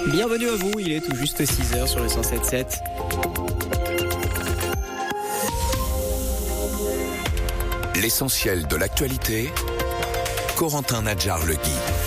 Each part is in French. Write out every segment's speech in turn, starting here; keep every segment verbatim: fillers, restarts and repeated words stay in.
Bienvenue à vous, il est tout juste six heures sur le cent sept sept. L'essentiel de l'actualité, Corentin Nadjar-Legui.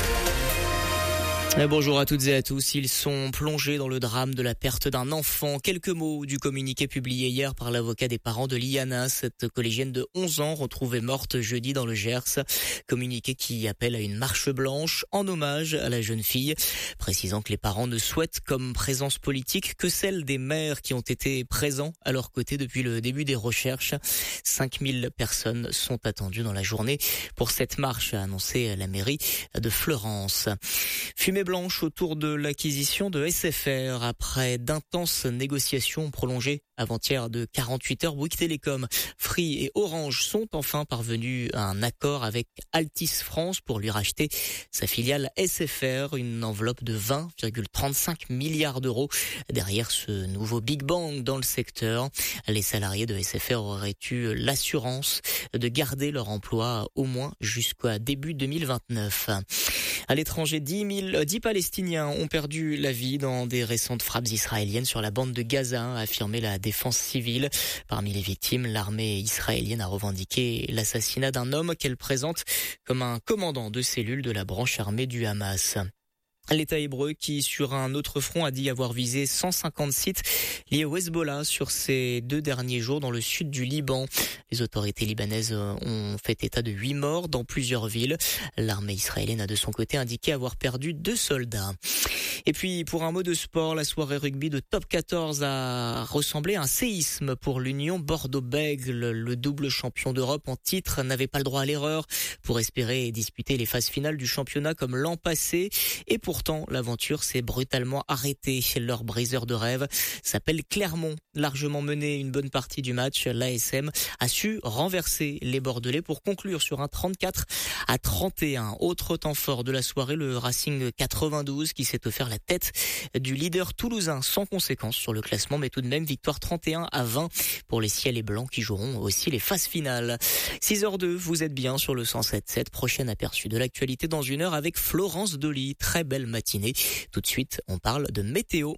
Bonjour à toutes et à tous. Ils sont plongés dans le drame de la perte d'un enfant. Quelques mots du communiqué publié hier par l'avocat des parents de Liana, cette collégienne de onze ans retrouvée morte jeudi dans le Gers. Communiqué qui appelle à une marche blanche en hommage à la jeune fille, précisant que les parents ne souhaitent comme présence politique que celle des maires qui ont été présents à leur côté depuis le début des recherches. cinq mille personnes sont attendues dans la journée pour cette marche, a annoncé la mairie de Fleurance. Fumée blanche autour de l'acquisition de S F R après d'intenses négociations prolongées avant-hier de quarante-huit heures. Bouygues Télécom, Free et Orange sont enfin parvenus à un accord avec Altice France pour lui racheter sa filiale S F R, une enveloppe de vingt virgule trente-cinq milliards d'euros. Derrière ce nouveau Big Bang dans le secteur, les salariés de S F R auraient eu l'assurance de garder leur emploi au moins jusqu'à début deux mille vingt-neuf. À l'étranger, dix mille, dix Palestiniens ont perdu la vie dans des récentes frappes israéliennes sur la bande de Gaza, a affirmé la défense civile. Parmi les victimes, l'armée israélienne a revendiqué l'assassinat d'un homme qu'elle présente comme un commandant de cellule de la branche armée du Hamas. L'État hébreu qui, sur un autre front, a dit avoir visé cent cinquante sites liés au Hezbollah sur ces deux derniers jours dans le sud du Liban. Les autorités libanaises ont fait état de huit morts dans plusieurs villes. L'armée israélienne a de son côté indiqué avoir perdu deux soldats. Et puis, pour un mot de sport, la soirée rugby de Top quatorze a ressemblé à un séisme pour l'Union Bordeaux-Bègles. Le double champion d'Europe en titre n'avait pas le droit à l'erreur pour espérer disputer les phases finales du championnat comme l'an passé. Et pourtant, l'aventure s'est brutalement arrêtée. Leur briseur de rêve s'appelle Clermont. Largement mené une bonne partie du match, l'A S M a su renverser les Bordelais pour conclure sur un trente-quatre à trente et un. Autre temps fort de la soirée, le Racing quatre-vingt-douze qui s'est offert la tête du leader toulousain sans conséquence sur le classement, mais tout de même victoire trente et un à vingt pour les Ciels et Blancs qui joueront aussi les phases finales. six heures deux, vous êtes bien sur le cent sept sept. Prochain aperçu de l'actualité dans une heure avec Florence Dolly. Très belle matinée. Tout de suite, on parle de météo.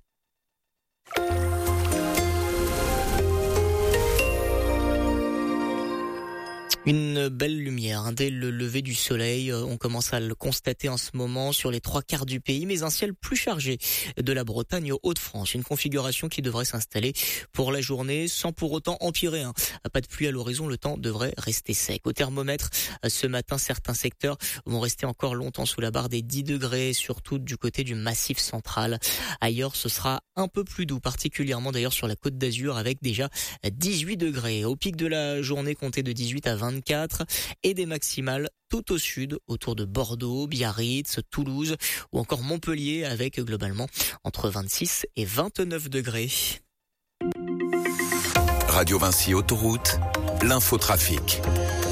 Une belle lumière dès le lever du soleil. On commence à le constater en ce moment sur les trois quarts du pays, mais un ciel plus chargé de la Bretagne aux Hauts-de-France. Une configuration qui devrait s'installer pour la journée sans pour autant empirer. Hein. Pas de pluie à l'horizon, le temps devrait rester sec. Au thermomètre, ce matin, certains secteurs vont rester encore longtemps sous la barre des dix degrés, surtout du côté du Massif central. Ailleurs, ce sera un peu plus doux, particulièrement d'ailleurs sur la Côte d'Azur avec déjà dix-huit degrés. Au pic de la journée, comptez de dix-huit à vingt-quatre et des maximales tout au sud, autour de Bordeaux, Biarritz, Toulouse ou encore Montpellier avec globalement entre vingt-six et vingt-neuf degrés. Radio Vinci Autoroute, l'infotrafic.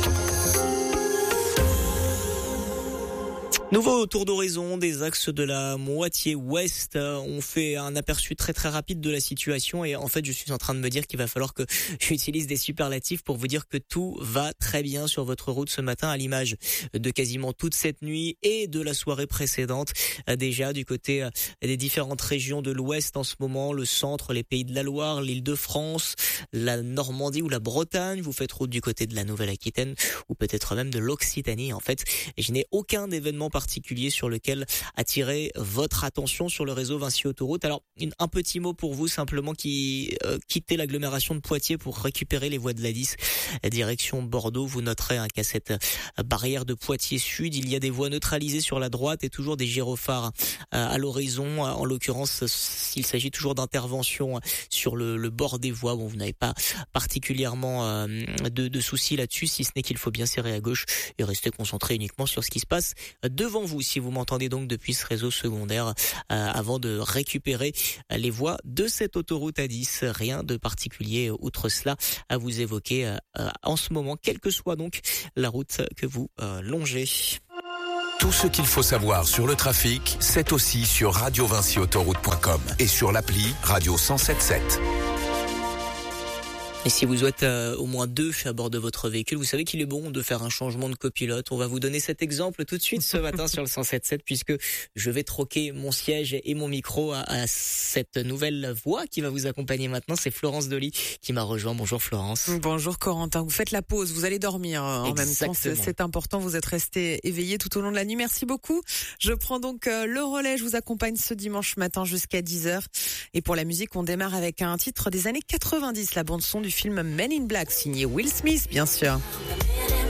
Nouveau tour d'horizon des axes de la moitié ouest. On fait un aperçu très très rapide de la situation et en fait je suis en train de me dire qu'il va falloir que j'utilise des superlatifs pour vous dire que tout va très bien sur votre route ce matin, à l'image de quasiment toute cette nuit et de la soirée précédente. Déjà du côté des différentes régions de l'ouest en ce moment, le centre, les Pays de la Loire, l'Île-de-France, la Normandie ou la Bretagne. Vous faites route du côté de la Nouvelle-Aquitaine ou peut-être même de l'Occitanie. En fait, je n'ai aucun événement particulier sur lequel attirer votre attention sur le réseau Vinci Autoroute. Alors, une, un petit mot pour vous simplement qui euh, quittez l'agglomération de Poitiers pour récupérer les voies de l'A dix direction Bordeaux. Vous noterez hein, qu'à cette barrière de Poitiers Sud, il y a des voies neutralisées sur la droite et toujours des gyrophares euh, à l'horizon. En l'occurrence, s'il s'agit toujours d'intervention sur le, le bord des voies, bon, vous n'avez pas particulièrement euh, de, de soucis là-dessus, si ce n'est qu'il faut bien serrer à gauche et rester concentré uniquement sur ce qui se passe de devant vous, si vous m'entendez donc depuis ce réseau secondaire, euh, avant de récupérer les voies de cette autoroute A dix. Rien de particulier outre cela à vous évoquer euh, en ce moment, quelle que soit donc la route que vous euh, longez. Tout ce qu'il faut savoir sur le trafic, c'est aussi sur radio vinci autoroute point com et sur l'appli Radio cent sept sept. Et si vous êtes euh, au moins deux à bord de votre véhicule, vous savez qu'il est bon de faire un changement de copilote. On va vous donner cet exemple tout de suite ce matin sur le cent sept sept, puisque je vais troquer mon siège et mon micro à, à cette nouvelle voix qui va vous accompagner maintenant. C'est Florence Dolly qui m'a rejoint. Bonjour Florence. Bonjour Corentin, vous faites la pause, vous allez dormir en même temps, c'est, c'est important, vous êtes resté éveillé tout au long de la nuit, merci beaucoup. Je prends donc euh, le relais, je vous accompagne ce dimanche matin jusqu'à dix heures. Et pour la musique, on démarre avec un titre des années quatre-vingt-dix, la bande son du film Men in Black, signé Will Smith bien sûr.